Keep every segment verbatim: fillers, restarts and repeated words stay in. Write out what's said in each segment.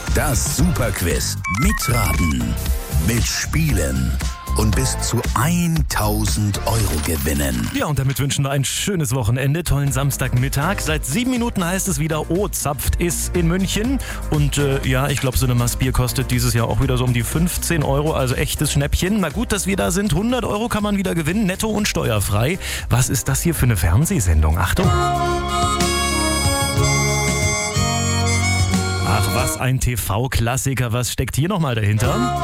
Das Superquiz. Mitraten, mitspielen und bis zu tausend Euro gewinnen. Ja, und damit wünschen wir ein schönes Wochenende, tollen Samstagmittag. Seit sieben Minuten heißt es wieder, oh, zapft ist in München. Und äh, ja, ich glaube, so eine Maß Bier kostet dieses Jahr auch wieder so um die fünfzehn Euro, also echtes Schnäppchen. Na gut, dass wir da sind. hundert Euro kann man wieder gewinnen, netto und steuerfrei. Was ist das hier für eine Fernsehsendung? Achtung! Ach, was ein T V-Klassiker. Was steckt hier nochmal dahinter?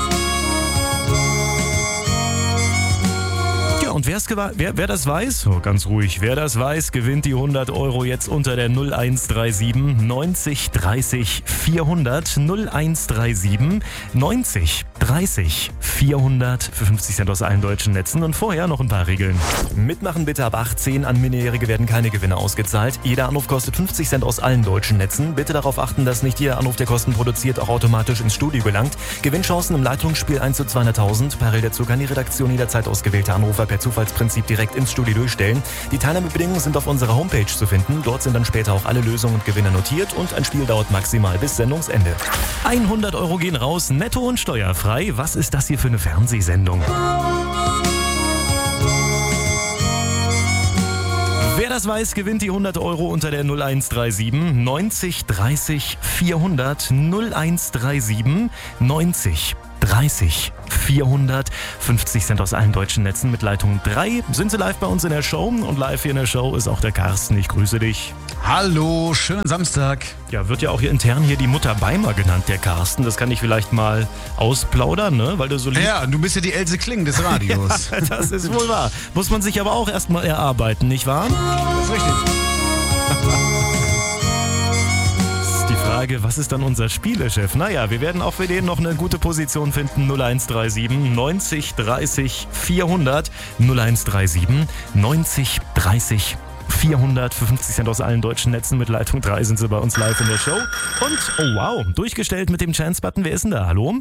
Und wer's gewa- wer, wer das weiß, oh, ganz ruhig, wer das weiß, gewinnt die hundert Euro jetzt unter der null eins drei sieben neunzig dreißig vierhundert. null eins drei sieben neunzig dreißig vierhundert für fünfzig Cent aus allen deutschen Netzen. Und vorher noch ein paar Regeln. Mitmachen bitte ab achtzehn. An Minderjährige werden keine Gewinne ausgezahlt. Jeder Anruf kostet fünfzig Cent aus allen deutschen Netzen. Bitte darauf achten, dass nicht jeder Anruf, der Kosten produziert, auch automatisch ins Studio gelangt. Gewinnchancen im Leitungsspiel eins zu zweihunderttausend. Parallel dazu kann die Redaktion jederzeit ausgewählte Anrufer per Zufallsprinzip direkt ins Studio durchstellen. Die Teilnahmebedingungen sind auf unserer Homepage zu finden. Dort sind dann später auch alle Lösungen und Gewinne notiert und ein Spiel dauert maximal bis Sendungsende. hundert Euro gehen raus, netto und steuerfrei. Was ist das hier für eine Fernsehsendung? Wer das weiß, gewinnt die hundert Euro unter der null eins drei sieben neunzig dreißig vierhundert. null eins drei sieben neunzig dreißig vierhundert. fünfzig Cent aus allen deutschen Netzen mit Leitung drei. Sind Sie live bei uns in der Show? Und live hier in der Show ist auch der Carsten. Ich grüße dich. Hallo, schönen Samstag. Ja, wird ja auch hier intern hier die Mutter Beimer genannt, der Carsten. Das kann ich vielleicht mal ausplaudern, ne? Weil du so lieb... Ja, du bist ja die Else Kling des Radios. Ja, das ist wohl wahr. Muss man sich aber auch erstmal erarbeiten, nicht wahr? Das ist richtig. Die Frage, was ist dann unser Spielechef? Naja, wir werden auch für den noch eine gute Position finden. null eins drei sieben neunzig dreißig vierhundert. null eins drei sieben neunzig dreißig vierhundert. Für fünfzig Cent aus allen deutschen Netzen mit Leitung drei sind Sie bei uns live in der Show. Und, oh wow, durchgestellt mit dem Chance-Button. Wer ist denn da? Hallo?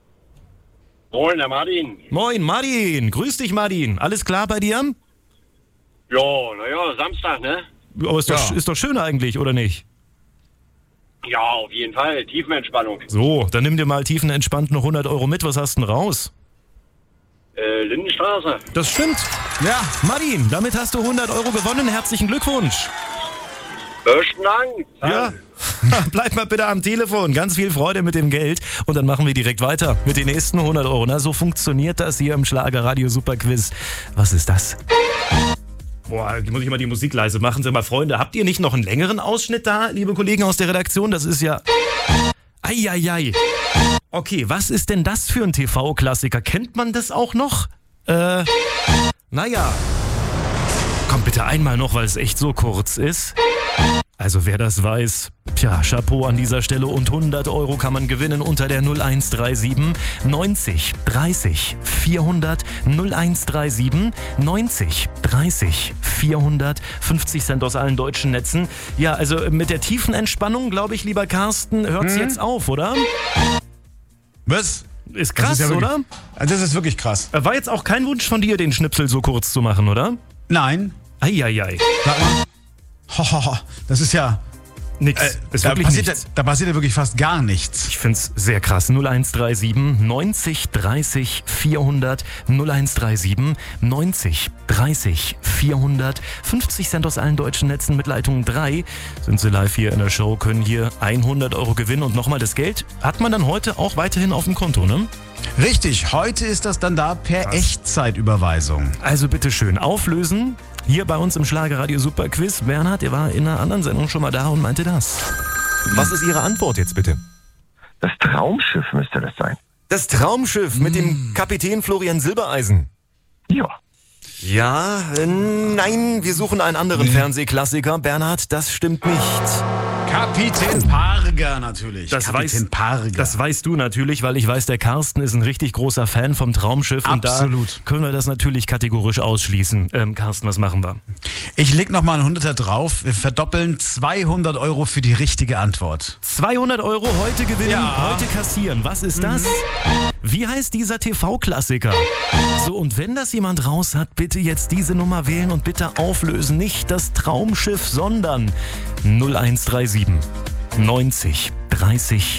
Moin, der Martin. Moin, Martin. Grüß dich, Martin. Alles klar bei dir? Ja, naja, Samstag, ne? Aber ist, doch, Ja. ist doch schön eigentlich, oder nicht? Ja, auf jeden Fall. Tiefenentspannung. So, dann nimm dir mal tiefenentspannt noch hundert Euro mit. Was hast du denn raus? Äh, Lindenstraße. Das stimmt. Ja, Martin, damit hast du hundert Euro gewonnen. Herzlichen Glückwunsch. Besten Dank. Ja. Bleib mal bitte am Telefon. Ganz viel Freude mit dem Geld. Und dann machen wir direkt weiter mit den nächsten hundert Euro. Na, so funktioniert das hier im Schlagerradio Superquiz. Was ist das? Boah, muss ich mal die Musik leise machen. Sag mal, Freunde, habt ihr nicht noch einen längeren Ausschnitt da, liebe Kollegen aus der Redaktion? Das ist ja... Eieiei. Okay, was ist denn das für ein T V-Klassiker? Kennt man das auch noch? Äh, naja. Komm bitte einmal noch, weil es echt so kurz ist. Also wer das weiß, tja, Chapeau an dieser Stelle und hundert Euro kann man gewinnen unter der null eins drei sieben neunzig dreißig vierhundert. null eins drei sieben neunzig dreißig vierhundert. fünfzig Cent aus allen deutschen Netzen. Ja, also mit der tiefen Entspannung, glaube ich, lieber Carsten, hört's Hm? jetzt auf, oder? was? Ist krass, Das ist ja oder? wirklich, Das ist wirklich krass. War jetzt auch kein Wunsch von dir, den Schnipsel so kurz zu machen, oder? Nein. Eieiei. Sag mal. Ho, ho, ho. Das ist ja... Nix. Äh, ist da, wirklich passiert, nichts. ja- da passiert ja wirklich fast gar nichts. Ich find's sehr krass. null eins drei sieben neunzig dreißig vierhundert. null eins drei sieben neunzig dreißig vierhundert. fünfzig Cent aus allen deutschen Netzen mit Leitung drei. Sind Sie live hier in der Show, können hier hundert Euro gewinnen. Und nochmal, das Geld hat man dann heute auch weiterhin auf dem Konto, ne? Richtig, heute ist das dann da per Krass. Echtzeitüberweisung. Also bitteschön, auflösen. Hier bei uns im Schlagerradio Superquiz. Bernhard, der war in einer anderen Sendung schon mal da und meinte das. Was ist Ihre Antwort jetzt bitte? Das Traumschiff müsste das sein. Das Traumschiff mit dem Kapitän Florian Silbereisen. Ja. Ja, äh, nein, wir suchen einen anderen Fernsehklassiker. Bernhard, das stimmt nicht. Kapitän Parger natürlich. Das Kapitän weiß, Parger. Das weißt du natürlich, weil ich weiß, der Carsten ist ein richtig großer Fan vom Traumschiff. Absolut. Und da können wir das natürlich kategorisch ausschließen. Ähm, Carsten, was machen wir? Ich leg noch mal einen Hunderter drauf. Wir verdoppeln zweihundert Euro für die richtige Antwort. zweihundert Euro heute gewinnen, Ja. heute kassieren. Was ist das? Wie heißt dieser T V-Klassiker? So, und wenn das jemand raus hat, bitte jetzt diese Nummer wählen und bitte auflösen. Nicht das Traumschiff, sondern null eins drei sieben neunzig dreißig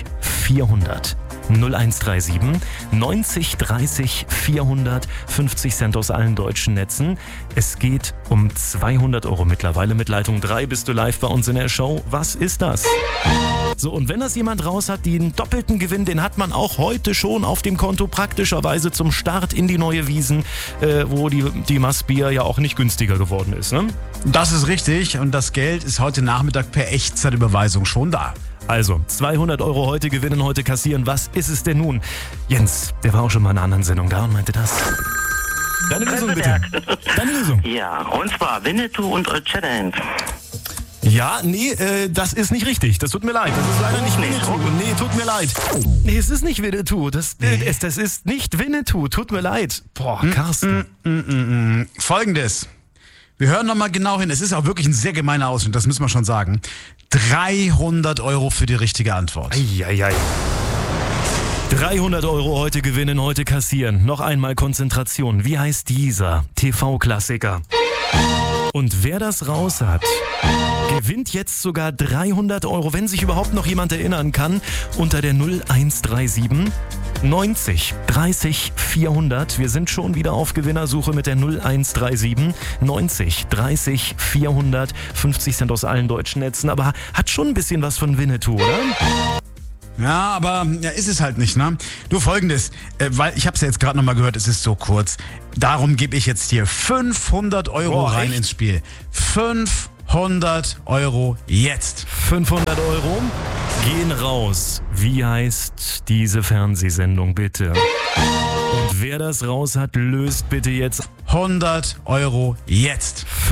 vierhundert. null eins drei sieben neunzig dreißig vierhundert, fünfzig Cent aus allen deutschen Netzen. Es geht um zweihundert Euro mittlerweile. Mit Leitung drei bist du live bei uns in der Show. Was ist das? So, und wenn das jemand raus hat, den doppelten Gewinn, den hat man auch heute schon auf dem Konto, praktischerweise zum Start in die neue Wiesn, äh, wo die, die Massbier ja auch nicht günstiger geworden ist, ne? Das ist richtig und das Geld ist heute Nachmittag per Echtzeitüberweisung schon da. Also, zweihundert Euro heute gewinnen, heute kassieren. Was ist es denn nun? Jens, der war auch schon mal in einer anderen Sendung da und meinte das. Deine Lösung bitte. Deine Lösung. Ja, und zwar Winnetou und Old Shatterhand. Ja, nee, äh, das ist nicht richtig. Das tut mir leid. Das ist leider nicht Winnetou. Nee, tut mir leid. Nee, es ist nicht Winnetou. Das, äh, es, das ist nicht Winnetou. Tut mir leid. Boah, Carsten. Mm, mm, mm, mm. Folgendes. Wir hören nochmal genau hin. Es ist auch wirklich ein sehr gemeiner Ausschnitt, das müssen wir schon sagen. dreihundert Euro für die richtige Antwort. Eieiei. dreihundert Euro heute gewinnen, heute kassieren. Noch einmal Konzentration. Wie heißt dieser T V-Klassiker? Und wer das raus hat, gewinnt jetzt sogar dreihundert Euro, wenn sich überhaupt noch jemand erinnern kann, unter der null eins drei sieben neunzig dreißig vierhundert. Wir sind schon wieder auf Gewinnersuche mit der null eins drei sieben neunzig dreißig vierhundert. fünfzig Cent aus allen deutschen Netzen, aber hat schon ein bisschen was von Winnetou, oder? Ja, aber ja, ist es halt nicht, ne? Du, Folgendes, äh, weil ich hab's ja jetzt gerade nochmal gehört, es ist so kurz. Darum gebe ich jetzt hier fünfhundert Euro Boah, rein echt? ins Spiel. fünfhundert Euro jetzt. fünfhundert Euro gehen raus. Wie heißt diese Fernsehsendung bitte? Und wer das raus hat, löst bitte jetzt hundert Euro jetzt.